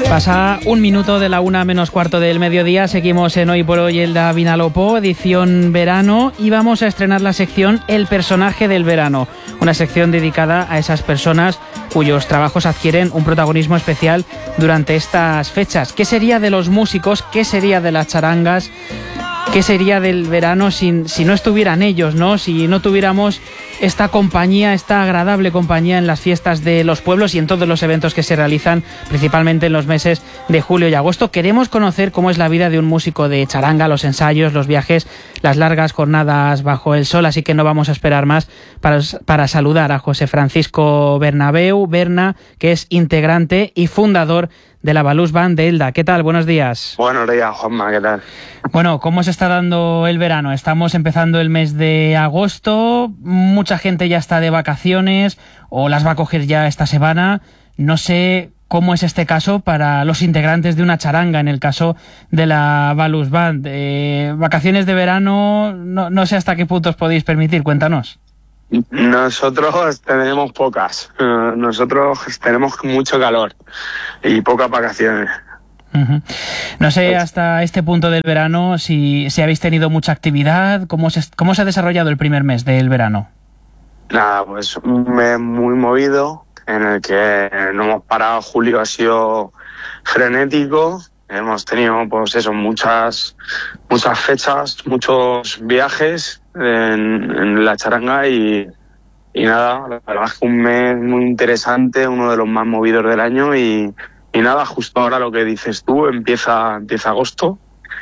Pasa un minuto de la 1:45 del mediodía. Seguimos en Hoy por Hoy Elda Vinalopó, edición verano, y vamos a estrenar la sección El personaje del verano, una sección dedicada a esas personas cuyos trabajos adquieren un protagonismo especial durante estas fechas. ¿Qué sería de los músicos? ¿Qué sería de las charangas? ¿Qué sería del verano si no estuvieran ellos, ¿no? Si no tuviéramos esta compañía, esta agradable compañía en las fiestas de los pueblos y en todos los eventos que se realizan, principalmente en los meses de julio y agosto. Queremos conocer cómo es la vida de un músico de charanga, los ensayos, los viajes, las largas jornadas bajo el sol, así que no vamos a esperar más para saludar a José Francisco Bernabeu, Berna, que es integrante y fundador de la Balús Band de Elda. ¿Qué tal? Buenos días. Buenos días, Juanma, ¿qué tal? Bueno, ¿cómo se está dando el verano? Estamos empezando el mes de agosto, mucha gente ya está de vacaciones o las va a coger ya esta semana. No sé cómo es este caso para los integrantes de una charanga, en el caso de la Balús Band. Vacaciones de verano, no sé hasta qué punto os podéis permitir, cuéntanos. Nosotros tenemos pocas. Nosotros tenemos mucho calor y pocas vacaciones. Uh-huh. No sé hasta este punto del verano si habéis tenido mucha actividad. ¿Cómo se ha desarrollado el primer mes del verano? Nada, pues un mes muy movido en el que no hemos parado. Julio ha sido frenético. Hemos tenido, pues eso, muchas fechas, muchos viajes en la charanga y nada, la verdad es que un mes muy interesante, uno de los más movidos del año y nada, justo ahora lo que dices tú, empieza agosto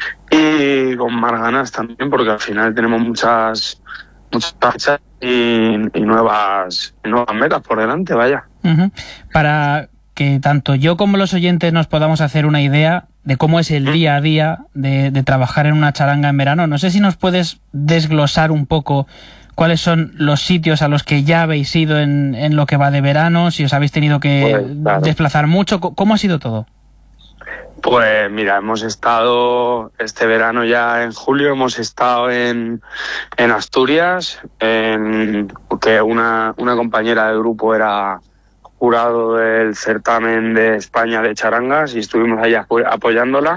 y con más ganas también porque al final tenemos muchas fechas y nuevas metas por delante, vaya. Uh-huh. Para que tanto yo como los oyentes nos podamos hacer una idea de cómo es el día a día de trabajar en una charanga en verano, no sé si nos puedes desglosar un poco cuáles son los sitios a los que ya habéis ido en lo que va de verano, si os habéis tenido que desplazar mucho. ¿Cómo ha sido todo? Pues mira, hemos estado este verano ya en julio, hemos estado en Asturias, porque una compañera del grupo era jurado del certamen de España de charangas y estuvimos ahí apoyándola.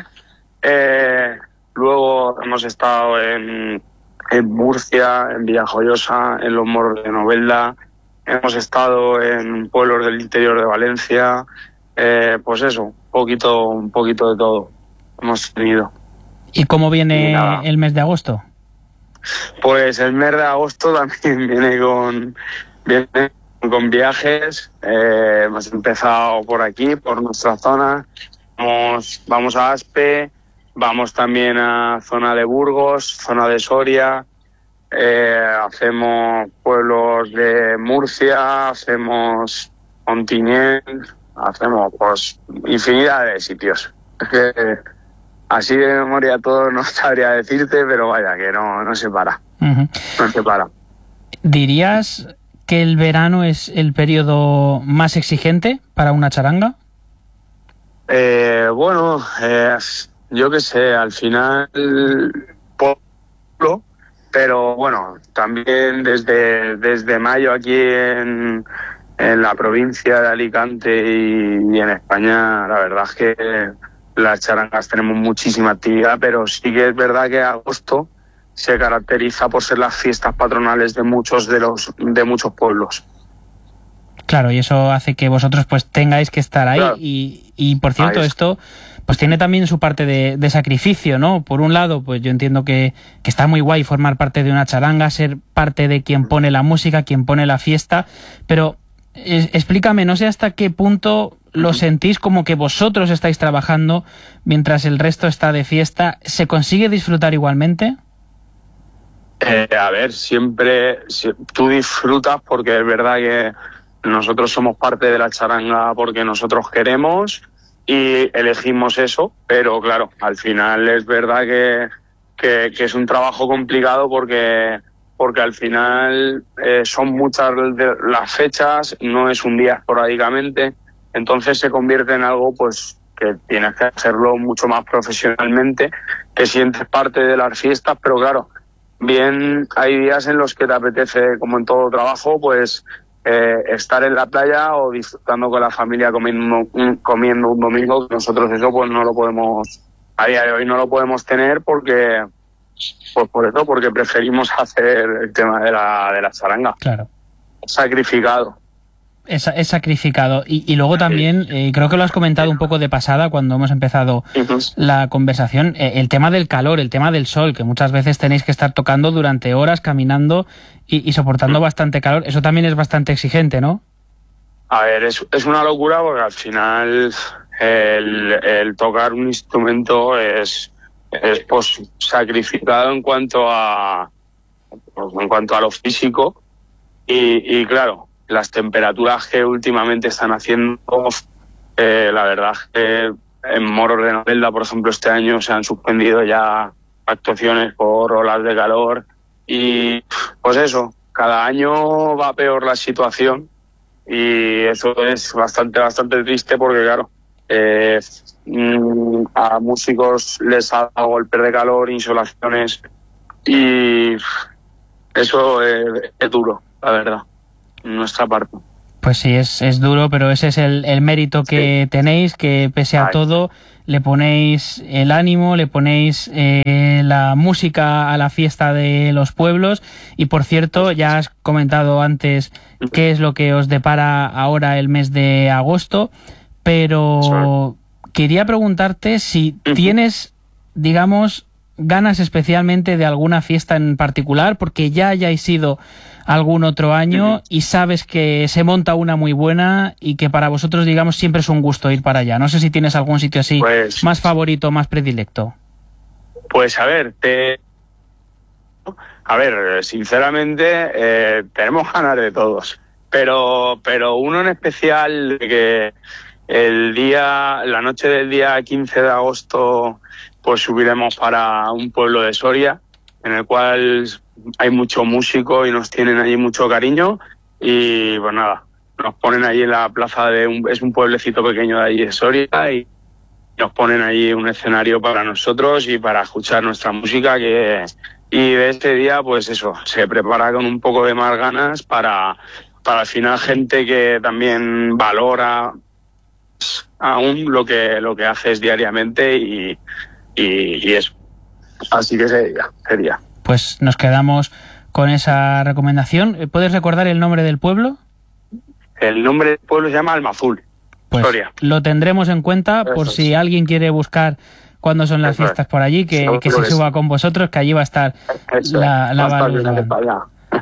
Luego hemos estado en Murcia, en Villajoyosa, en Los Moros de Novelda. Hemos estado en pueblos del interior de Valencia. Pues eso, un poquito de todo hemos tenido. ¿Y cómo viene el mes de agosto? Pues el mes de agosto también viene con viajes. Hemos empezado por aquí, por nuestra zona. Vamos a Aspe, vamos también a zona de Burgos, zona de Soria. Hacemos pueblos de Murcia, hacemos Ontinyent, hacemos pues infinidad de sitios. Es que así de memoria todo no sabría decirte, pero vaya que no se para. Uh-huh. No se para. ¿Dirías que el verano es el periodo más exigente para una charanga? Bueno, yo qué sé, al final pero bueno, también desde mayo aquí en la provincia de Alicante y en España, la verdad es que las charangas tenemos muchísima actividad, pero sí que es verdad que agosto se caracteriza por ser las fiestas patronales de muchos pueblos. Claro, y eso hace que vosotros pues tengáis que estar ahí. Claro. Y por cierto, esto pues tiene también su parte de sacrificio, ¿no? Por un lado, pues yo entiendo que está muy guay formar parte de una charanga, ser parte de quien pone la música, quien pone la fiesta, pero explícame, no sé hasta qué punto lo sentís como que vosotros estáis trabajando mientras el resto está de fiesta. ¿Se consigue disfrutar igualmente? A ver, siempre tú disfrutas porque es verdad que nosotros somos parte de la charanga porque nosotros queremos y elegimos eso, pero claro, al final es verdad que es un trabajo complicado porque al final son muchas de las fechas, no es un día esporádicamente, entonces se convierte en algo pues que tienes que hacerlo mucho más profesionalmente, que sientes parte de las fiestas, pero claro, bien hay días en los que te apetece, como en todo trabajo, pues estar en la playa o disfrutando con la familia comiendo un domingo. Nosotros eso pues no lo podemos, a día de hoy no lo podemos tener porque porque preferimos hacer el tema de la charanga. Claro. Sacrificado. Es sacrificado. Y luego también, creo que lo has comentado un poco de pasada cuando hemos empezado la conversación, el tema del calor, el tema del sol, que muchas veces tenéis que estar tocando durante horas, caminando y soportando bastante calor. Eso también es bastante exigente, ¿no? A ver, es una locura porque al final el tocar un instrumento es pues sacrificado en cuanto a lo físico y claro, las temperaturas que últimamente están haciendo, la verdad es que en Moros de Novelda, por ejemplo, este año se han suspendido ya actuaciones por olas de calor y pues eso, cada año va peor la situación y eso es bastante triste porque claro, a músicos les ha dado golpes de calor, insolaciones y eso es duro, la verdad. Nuestra parte. Pues sí, es duro, pero ese es el mérito que tenéis, que pese a todo le ponéis el ánimo, le ponéis la música a la fiesta de los pueblos. Y por cierto, ya has comentado antes qué es lo que os depara ahora el mes de agosto, pero quería preguntarte si tienes, digamos, ganas especialmente de alguna fiesta en particular, porque ya hayáis ido algún otro año y sabes que se monta una muy buena y que para vosotros, digamos, siempre es un gusto ir para allá. No sé si tienes algún sitio así más favorito, más predilecto. Pues a ver, sinceramente tenemos ganas de todos, pero uno en especial que la noche del día 15 de agosto pues subiremos para un pueblo de Soria en el cual hay mucho músico y nos tienen allí mucho cariño y pues nada, nos ponen allí en la plaza es un pueblecito pequeño de allí de Soria y nos ponen allí un escenario para nosotros y para escuchar nuestra música y de este día pues eso, se prepara con un poco de más ganas para al final gente que también valora aún lo que haces diariamente y eso. Así que sería. Pues nos quedamos con esa recomendación. ¿Puedes recordar el nombre del pueblo? El nombre del pueblo se llama Almazul. Pues Soria. Lo tendremos en cuenta por si alguien quiere buscar cuándo son las fiestas por allí, que se suba con vosotros, que allí va a estar la Valus.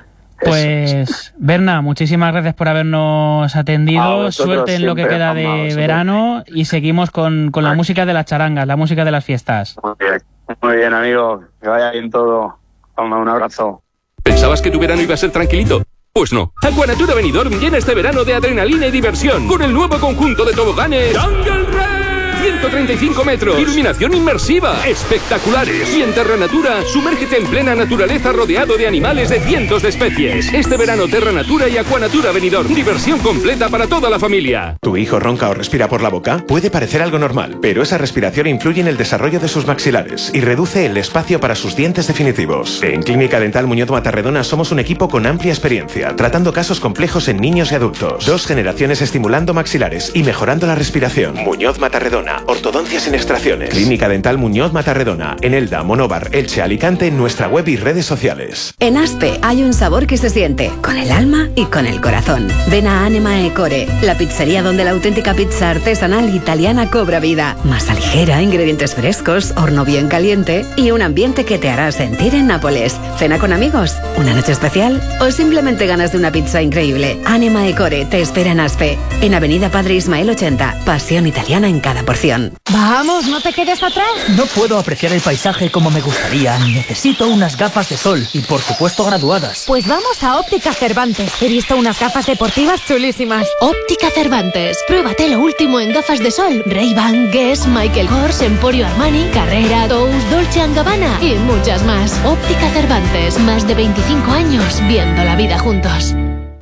Pues Berna, muchísimas gracias por habernos atendido. Suerte en lo que queda de verano y seguimos con la música de las charangas, la música de las fiestas. Muy bien, amigo. Que vaya bien todo. Un abrazo. ¿Pensabas que tu verano iba a ser tranquilito? Pues no. Aquanatura Benidorm llena este verano de adrenalina y diversión con el nuevo conjunto de toboganes Jungle Ray. 135 metros, iluminación inmersiva, espectaculares. Y en Terra Natura, sumérgete en plena naturaleza rodeado de animales de cientos de especies. Este verano Terra Natura y Aquanatura Benidorm, diversión completa para toda la familia. ¿Tu hijo ronca o respira por la boca? Puede parecer algo normal, pero esa respiración influye en el desarrollo de sus maxilares y reduce el espacio para sus dientes definitivos. En Clínica Dental Muñoz Matarredona somos un equipo con amplia experiencia, tratando casos complejos en niños y adultos. 2 generaciones estimulando maxilares y mejorando la respiración. Muñoz Matarredona, ortodoncia sin extracciones. Clínica Dental Muñoz Matarredona, en Elda, Monóvar, Elche, Alicante, en nuestra web y redes sociales. En Aspe hay un sabor que se siente, con el alma y con el corazón. Ven a Anima e Core, la pizzería donde la auténtica pizza artesanal italiana cobra vida. Masa ligera, ingredientes frescos, horno bien caliente y un ambiente que te hará sentir en Nápoles. Cena con amigos, una noche especial o simplemente ganas de una pizza increíble. Anima e Core te espera en Aspe, en Avenida Padre Ismael 80. Pasión italiana en cada porción. Vamos, no te quedes atrás. No puedo apreciar el paisaje como me gustaría. Necesito unas gafas de sol y, por supuesto, graduadas. Pues vamos a Óptica Cervantes. He visto unas gafas deportivas chulísimas. Óptica Cervantes. Pruébate lo último en gafas de sol. Ray-Ban, Guess, Michael Kors, Emporio Armani, Carrera, Tous, Dolce & Gabbana y muchas más. Óptica Cervantes. Más de 25 años viendo la vida juntos.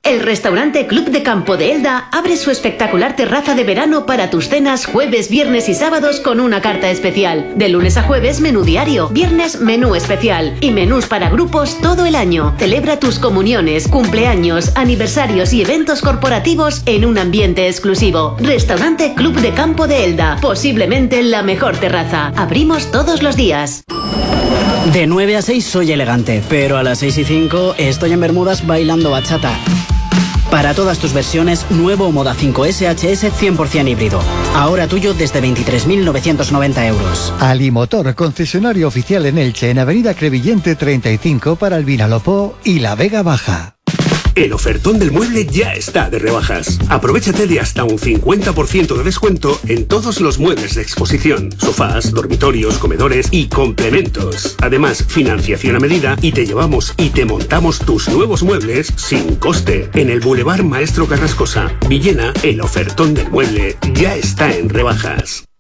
El restaurante Club de Campo de Elda abre su espectacular terraza de verano para tus cenas jueves, viernes y sábados con una carta especial. De lunes a jueves, menú diario, viernes menú especial y menús para grupos todo el año. Celebra tus comuniones, cumpleaños, aniversarios y eventos corporativos en un ambiente exclusivo. Restaurante Club de Campo de Elda, posiblemente la mejor terraza. Abrimos todos los días. De 9 a 6 soy elegante, pero a las 6 y 5 estoy en Bermudas bailando bachata. Para todas tus versiones, nuevo Moda 5 SHS 100% híbrido. Ahora tuyo desde 23.990 euros. Alimotor, concesionario oficial en Elche, en Avenida Crevillente 35 para el Vinalopó y la Vega Baja. El ofertón del mueble ya está de rebajas. Aprovechate de hasta un 50% de descuento en todos los muebles de exposición, sofás, dormitorios, comedores y complementos. Además, financiación a medida y te llevamos y te montamos tus nuevos muebles sin coste. En el Boulevard Maestro Carrascosa, Villena, el ofertón del mueble ya está en rebajas.